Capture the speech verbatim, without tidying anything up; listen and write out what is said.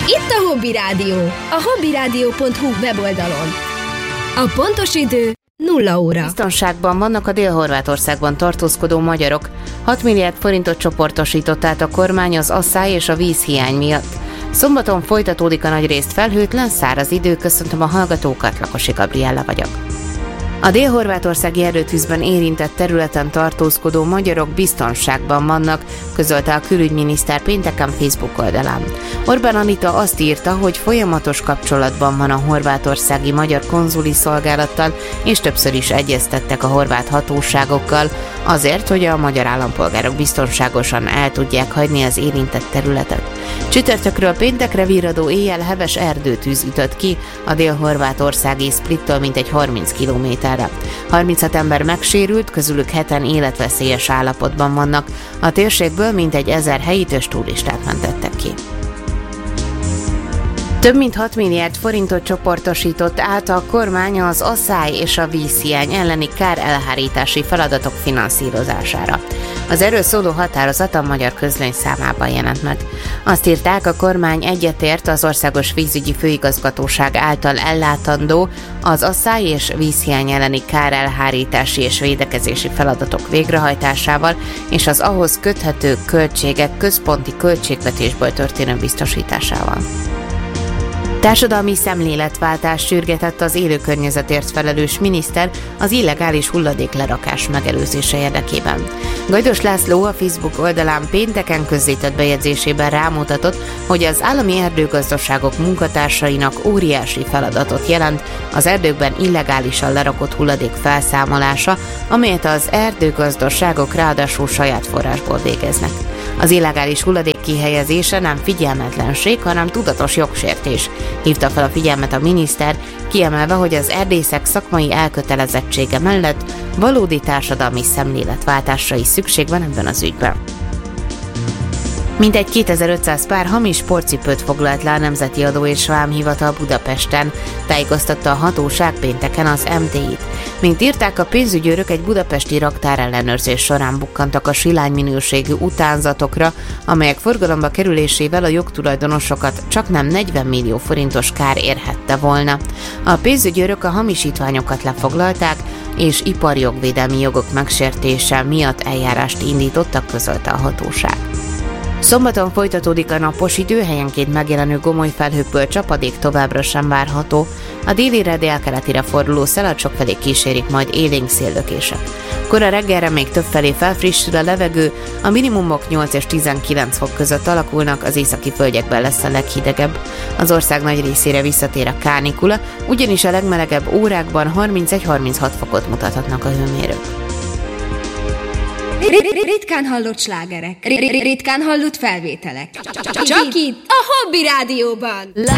Itt a Hobby Rádió, a hobbyrádió pont hu weboldalon. A pontos idő nulla óra. Biztonságban vannak a Dél-Horvátországban tartózkodó magyarok. hat milliárd forintot csoportosított át a kormány az asszály és a vízhiány miatt. Szombaton folytatódik a nagyrészt felhőtlen, száraz idő. Köszöntöm a hallgatókat, Lakosi Gabriella vagyok. A dél-horvátországi erdőtűzben érintett területen tartózkodó magyarok biztonságban vannak, közölte a külügyminiszter pénteken Facebook oldalán. Orbán Anita azt írta, hogy folyamatos kapcsolatban van a horvátországi magyar konzuli szolgálattal, és többször is egyeztettek a horvát hatóságokkal, azért, hogy a magyar állampolgárok biztonságosan el tudják hagyni az érintett területet. Csütörtökről péntekre virradó éjjel heves erdőtűz ütött ki a dél-horvátországi Splittől mintegy harminc kilométerre. harminchat ember megsérült, közülük heten életveszélyes állapotban vannak. A térségből mintegy ezer helyitős turistát mentettek ki. Több mint hat milliárd forintot csoportosított át a kormány az asszály és a vízhiány elleni kár elhárítási feladatok finanszírozására. Az erről szóló határozat a Magyar Közlöny számában jelent meg. Azt írták, a kormány egyetért az Országos Vízügyi Főigazgatóság által ellátandó az asszály és vízhiány elleni kár elhárítási és védekezési feladatok végrehajtásával és az ahhoz köthető költségek központi költségvetésből történő biztosításával. Társadalmi szemléletváltást sürgetett az élőkörnyezetért felelős miniszter az illegális hulladéklerakás megelőzése érdekében. Gajdos László a Facebook oldalán pénteken közzétett bejegyzésében rámutatott, hogy az állami erdőgazdaságok munkatársainak óriási feladatot jelent az erdőkben illegálisan lerakott hulladék felszámolása, amelyet az erdőgazdaságok ráadásul saját forrásból végeznek. Az illegális hulladék kihelyezése nem figyelmetlenség, hanem tudatos jogsértés, hívta fel a figyelmet a miniszter, kiemelve, hogy az erdészek szakmai elkötelezettsége mellett valódi társadalmi szemléletváltásra is szükség van ebben az ügyben. Mintegy kétezer-ötszáz pár hamis sportcipőt foglalt le a Nemzeti Adó és Vámhivatal Budapesten, tájékoztatta a hatóság pénteken az em té i-t. Mint írták, a pénzügyőrök egy budapesti raktár ellenőrzés során bukkantak a silány minőségű utánzatokra, amelyek forgalomba kerülésével a jogtulajdonosokat csaknem negyven millió forintos kár érhette volna. A pénzügyőrök a hamisítványokat lefoglalták, és iparjogvédelmi jogok megsértése miatt eljárást indítottak, közölte a hatóság. Szombaton folytatódik a napos idő, helyenként megjelenő gomoly felhőkből csapadék továbbra sem várható. A délire délkeletire forduló szelet sokfelé kísérik majd élénk széllökések. Kora reggelre még többfelé felfrissül a levegő, a minimumok nyolc és tizenkilenc fok között alakulnak, az északi földekben lesz a leghidegebb. Az ország nagy részére visszatér a kánikula, ugyanis a legmelegebb órákban harmincegy-harminchat fokot mutathatnak a hőmérők. Ritkán hallott slágerek, ritkán hallott felvételek. Csak itt a Hobby Rádióban.